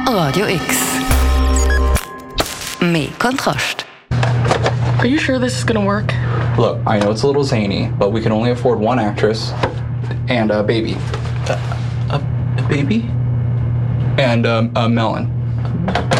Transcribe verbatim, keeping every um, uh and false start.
Radio X. Mehr Kontrast. Are you sure this is gonna work? Look, I know it's a little zany, but we can only afford one actress and a baby. A, a, a baby? And um, a melon.